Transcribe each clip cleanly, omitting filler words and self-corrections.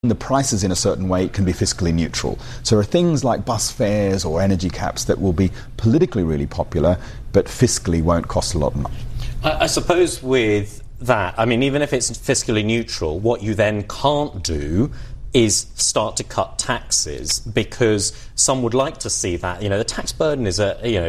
the prices in a certain way, it can be fiscally neutral. So there are things like bus fares or energy caps that will be politically really popular, but fiscally won't cost a lot of money. I suppose with that, I mean, even if it's fiscally neutral, what you then can't do is start to cut taxes, because some would like to see that. You know, the tax burden is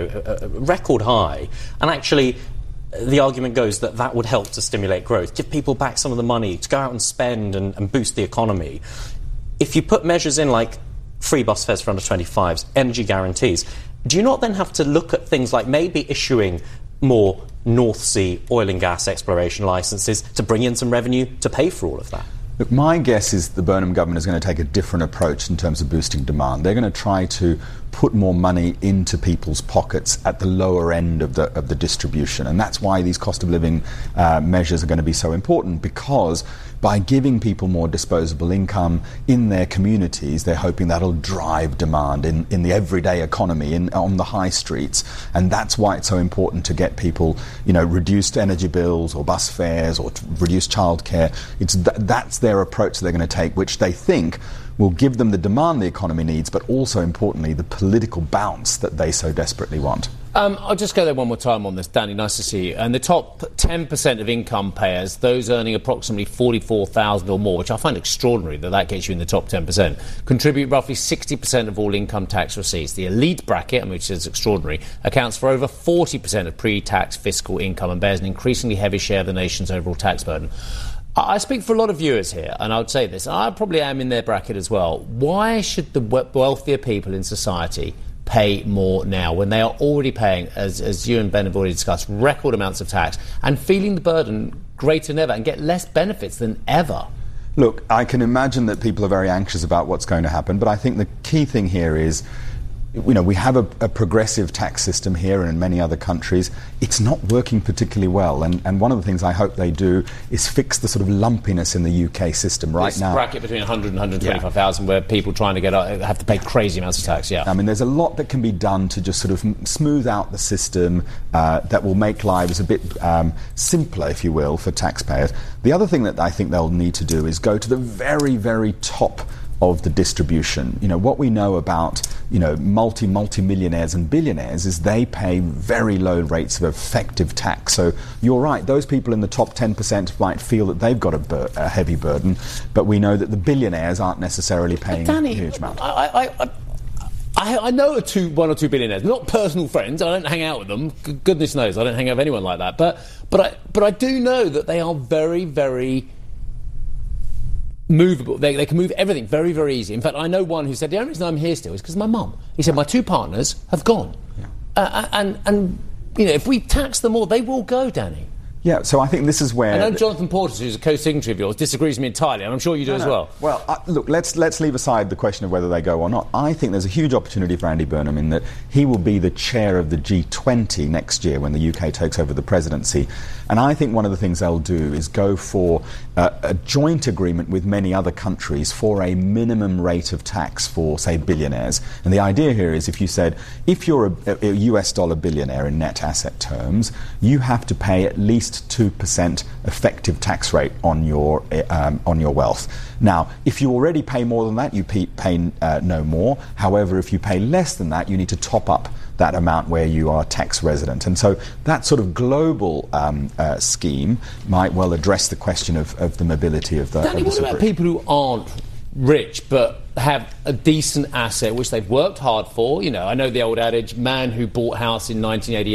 a record high, and actually the argument goes that that would help to stimulate growth, give people back some of the money to go out and spend and boost the economy. If you put measures in like free bus fares for under 25s, energy guarantees, do you not then have to look at things like maybe issuing more North Sea oil and gas exploration licences to bring in some revenue to pay for all of that? Look, my guess is the Burnham government is going to take a different approach in terms of boosting demand. They're going to try to put more money into people's pockets at the lower end of the distribution. And that's why these cost of living measures are going to be so important, because by giving people more disposable income in their communities, they're hoping that'll drive demand in the everyday economy, on the high streets. And that's why it's so important to get people, reduced energy bills or bus fares or reduced childcare. That's their approach they're going to take, which they think will give them the demand the economy needs, but also, importantly, the political bounce that they so desperately want. I'll just go there one more time on this, Danny. Nice to see you. And the top 10% of income payers, those earning approximately $44,000 or more, which I find extraordinary that gets you in the top 10%, contribute roughly 60% of all income tax receipts. The elite bracket, which is extraordinary, accounts for over 40% of pre-tax fiscal income and bears an increasingly heavy share of the nation's overall tax burden. I speak for a lot of viewers here, and I would say this. I probably am in their bracket as well. Why should the wealthier people in society pay more now when they are already paying, as you and Ben have already discussed, record amounts of tax and feeling the burden greater than ever and get less benefits than ever? Look, I can imagine that people are very anxious about what's going to happen, but I think the key thing here is, we have a progressive tax system here and in many other countries. It's not working particularly well. And one of the things I hope they do is fix the sort of lumpiness in the UK system right now. This bracket between 100 and 125,000 where people trying to get have to pay crazy amounts of tax, yeah. I mean, there's a lot that can be done to just sort of smooth out the system that will make lives a bit simpler, if you will, for taxpayers. The other thing that I think they'll need to do is go to the very, very top of the distribution. What we know about, multi-millionaires and billionaires is they pay very low rates of effective tax. So you're right, those people in the top 10% might feel that they've got a heavy burden, but we know that the billionaires aren't necessarily paying a huge amount. I know one or two billionaires, not personal friends. I don't hang out with them. Goodness knows, I don't hang out with anyone like that. But I do know that they are very, very movable. They can move everything very, very easy. In fact, I know one who said, the only reason I'm here still is because of my mum. He said, my two partners have gone. Yeah. And if we tax them all, they will go, Danny. Yeah, so I think this is where... I know Jonathan Portes, who's a co-signatory of yours, disagrees with me entirely, and I'm sure you do as well. Well, look, let's leave aside the question of whether they go or not. I think there's a huge opportunity for Andy Burnham in that he will be the chair of the G20 next year when the UK takes over the presidency. And I think one of the things they'll do is go for a joint agreement with many other countries for a minimum rate of tax for, say, billionaires. And the idea here is if you're a US dollar billionaire in net asset terms, you have to pay at least 2% effective tax rate on your wealth. Now, if you already pay more than that, you pay no more. However, if you pay less than that, you need to top up that amount where you are tax resident. And so that sort of global scheme might well address the question of the mobility of the... Danny, what about people who aren't rich but have a decent asset which they've worked hard for? I know the old adage, man who bought house in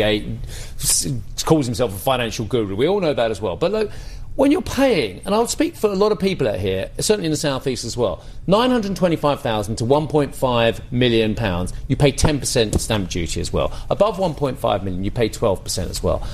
1988 calls himself a financial guru. We all know that as well. But look, when you're paying, and I'll speak for a lot of people out here, certainly in the southeast as well, $925,000 to £1.5 million, you pay 10% stamp duty as well. Above $1.5 million, you pay 12% as well.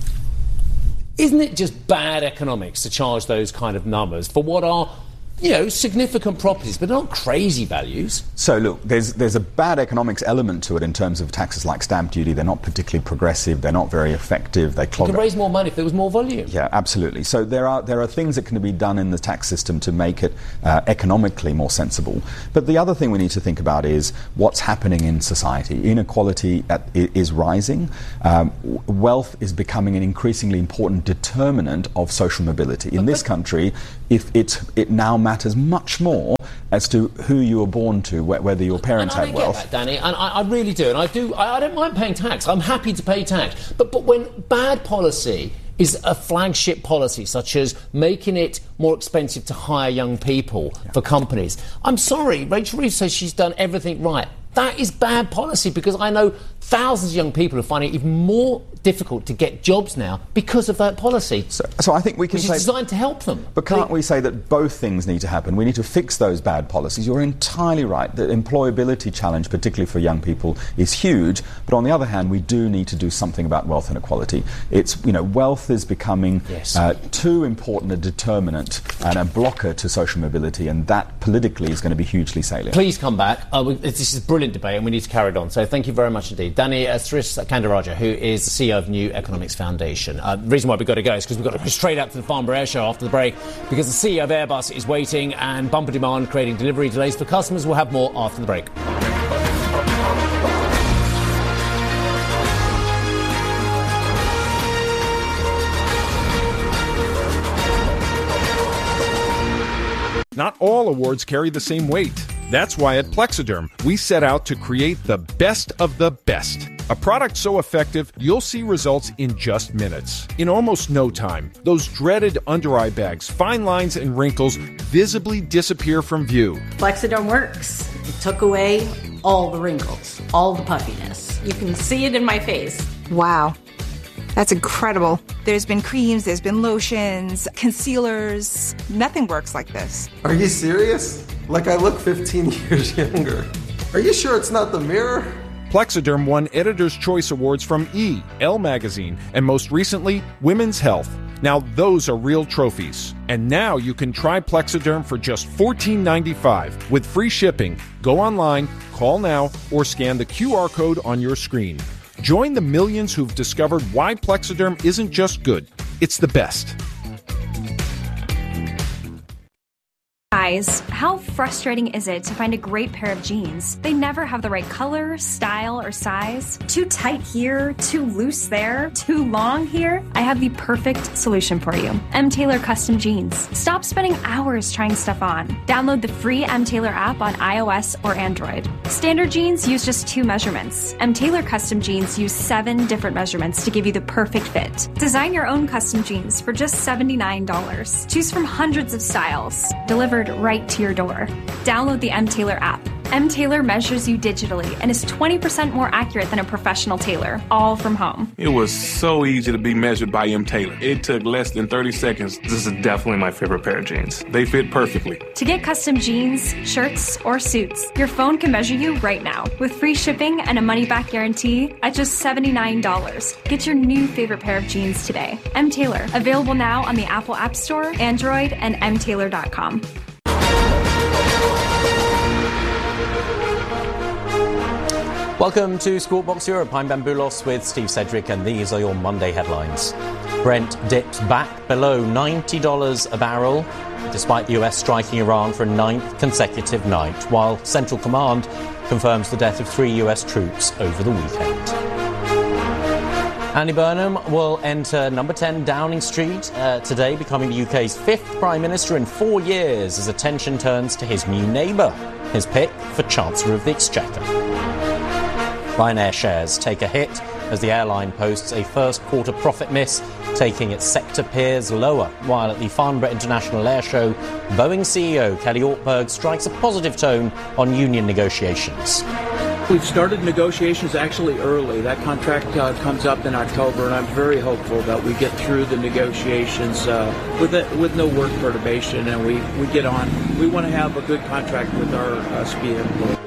Isn't it just bad economics to charge those kind of numbers for what are, significant properties, but not crazy values? So, look, there's a bad economics element to it in terms of taxes like stamp duty. They're not particularly progressive. They're not very effective. They clog. You can raise more money if there was more volume. Yeah, absolutely. So there are things that can be done in the tax system to make it economically more sensible. But the other thing we need to think about is what's happening in society. Inequality is rising. Wealth is becoming an increasingly important determinant of social mobility. In this country, if it now matters much more as to who you were born to, whether your parents had wealth. I get that, Danny, and I really do. And I don't mind paying tax. I'm happy to pay tax. But when bad policy is a flagship policy, such as making it more expensive to hire young people for companies, I'm sorry, Rachel Reeves says she's done everything right. That is bad policy, because I know thousands of young people are finding it even more difficult to get jobs now because of that policy. So I think we can say... Which is designed to help them. But can't we say that both things need to happen? We need to fix those bad policies. You're entirely right. The employability challenge, particularly for young people, is huge. But on the other hand, we do need to do something about wealth inequality. Wealth is becoming too important a determinant and a blocker to social mobility, and that politically is going to be hugely salient. Please come back. This is a brilliant debate, and we need to carry it on. So thank you very much indeed. Danny Sriskandarajah, who is the CEO of New Economics Foundation. The reason why we've got to go is because we've got to go straight out to the Farnborough Air Show after the break, because the CEO of Airbus is waiting, and bumper demand creating delivery delays for customers. We'll have more after the break. Not all awards carry the same weight. That's why at Plexiderm, we set out to create the best of the best. A product so effective, you'll see results in just minutes. In almost no time, those dreaded under-eye bags, fine lines, and wrinkles visibly disappear from view. Plexiderm works. It took away all the wrinkles, all the puffiness. You can see it in my face. Wow. That's incredible. There's been creams, there's been lotions, concealers. Nothing works like this. Are you serious? Like I look 15 years younger. Are you sure it's not the mirror? Plexiderm won Editor's Choice Awards from E!, Elle Magazine, and most recently, Women's Health. Now those are real trophies. And now you can try Plexiderm for just $14.95 with free shipping. Go online, call now, or scan the QR code on your screen. Join the millions who've discovered why Plexiderm isn't just good, it's the best. Guys, how frustrating is it to find a great pair of jeans? They never have the right color, style, or size. Too tight here, too loose there, too long here. I have the perfect solution for you. M. Taylor Custom Jeans. Stop spending hours trying stuff on. Download the free M. Taylor app on iOS or Android. Standard jeans use just 2 measurements. M. Taylor Custom Jeans use 7 different measurements to give you the perfect fit. Design your own custom jeans for just $79. Choose from hundreds of styles. Delivered right to your door. Download the M. Taylor app. M. Taylor measures you digitally and is 20% more accurate than a professional tailor, all from home. It was so easy to be measured by M. Taylor. It took less than 30 seconds. This is definitely my favorite pair of jeans. They fit perfectly. To get custom jeans, shirts, or suits, your phone can measure you right now with free shipping and a money-back guarantee at just $79. Get your new favorite pair of jeans today. M. Taylor, available now on the Apple App Store, Android, and mtaylor.com. Welcome to Squawk Box Europe. I'm Ben Boulos with Steve Sedgwick, and these are your Monday headlines. Brent dipped back below $90 a barrel, despite the US striking Iran for a 9th consecutive night, while Central Command confirms the death of 3 US troops over the weekend. Andy Burnham will enter number 10 Downing Street today, becoming the UK's 5th Prime Minister in 4 years as attention turns to his new neighbour, his pick for Chancellor of the Exchequer. Ryanair shares take a hit as the airline posts a first quarter profit miss, taking its sector peers lower, while at the Farnborough International Air Show, Boeing CEO Kelly Ortberg strikes a positive tone on union negotiations. We've started negotiations actually early. That contract comes up in October, and I'm very hopeful that we get through the negotiations with no work perturbation, and we get on. We want to have a good contract with our SPA employees.